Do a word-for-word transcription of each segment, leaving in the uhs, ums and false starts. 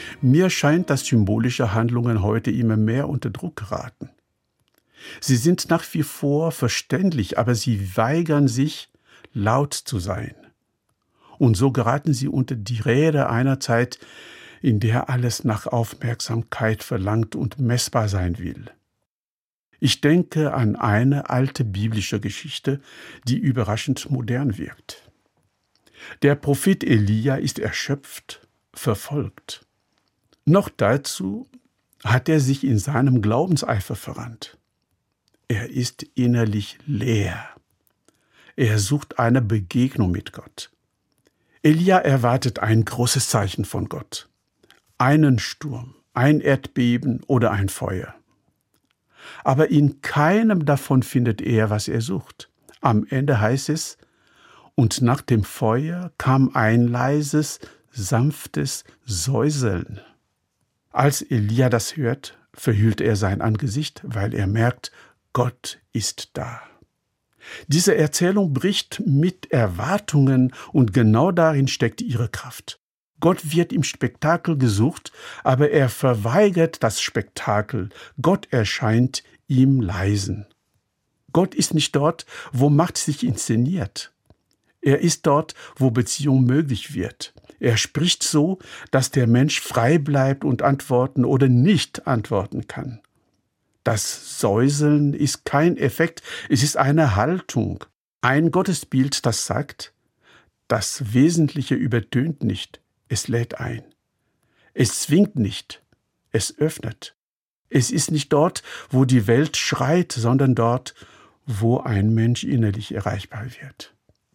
Mir scheint, dass symbolische Handlungen heute immer mehr unter Druck geraten. Sie sind nach wie vor verständlich, aber sie weigern sich, laut zu sein. Und so geraten sie unter die Räder einer Zeit, in der alles nach Aufmerksamkeit verlangt und messbar sein will. Ich denke an eine alte biblische Geschichte, die überraschend modern wirkt. Der Prophet Elia ist erschöpft, verfolgt. Noch dazu hat er sich in seinem Glaubenseifer verrannt. Er ist innerlich leer. Er sucht eine Begegnung mit Gott. Elia erwartet ein großes Zeichen von Gott. Einen Sturm, ein Erdbeben oder ein Feuer. Aber in keinem davon findet er, was er sucht. Am Ende heißt es, und nach dem Feuer kam ein leises, sanftes Säuseln. Als Elia das hört, verhüllt er sein Angesicht, weil er merkt, Gott ist da. Diese Erzählung bricht mit Erwartungen und genau darin steckt ihre Kraft. Gott wird im Spektakel gesucht, aber er verweigert das Spektakel. Gott erscheint ihm leisen. Gott ist nicht dort, wo Macht sich inszeniert. Er ist dort, wo Beziehung möglich wird. Er spricht so, dass der Mensch frei bleibt und antworten oder nicht antworten kann. Das Säuseln ist kein Effekt, es ist eine Haltung. Ein Gottesbild, das sagt, das Wesentliche übertönt nicht, es lädt ein. Es zwingt nicht, es öffnet. Es ist nicht dort, wo die Welt schreit, sondern dort, wo ein Mensch innerlich erreichbar wird.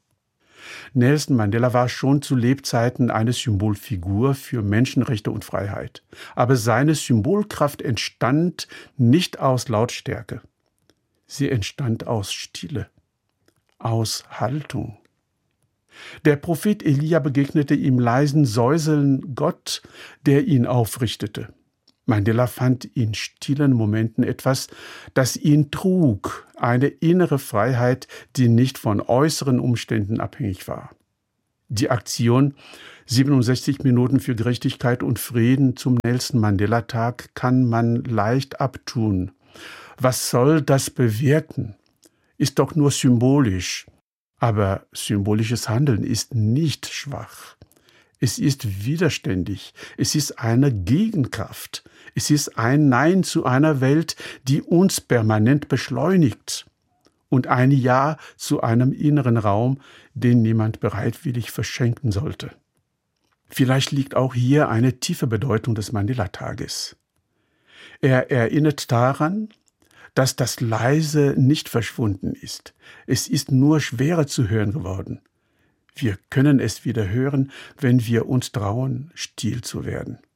Nelson Mandela war schon zu Lebzeiten eine Symbolfigur für Menschenrechte und Freiheit. Aber seine Symbolkraft entstand nicht aus Lautstärke. Sie entstand aus Stille, aus Haltung. Der Prophet Elia begegnete im leisen Säuseln Gott, der ihn aufrichtete. Mandela fand in stillen Momenten etwas, das ihn trug, eine innere Freiheit, die nicht von äußeren Umständen abhängig war. Die Aktion siebenundsechzig Minuten für Gerechtigkeit und Frieden zum Nelson-Mandela-Tag kann man leicht abtun. Was soll das bewirken? Ist doch nur symbolisch. Aber symbolisches Handeln ist nicht schwach. Es ist widerständig. Es ist eine Gegenkraft. Es ist ein Nein zu einer Welt, die uns permanent beschleunigt. Und ein Ja zu einem inneren Raum, den niemand bereitwillig verschenken sollte. Vielleicht liegt auch hier eine tiefe Bedeutung des Mandela-Tages. Er erinnert daran, dass das Leise nicht verschwunden ist. Es ist nur schwerer zu hören geworden. Wir können es wieder hören, wenn wir uns trauen, still zu werden.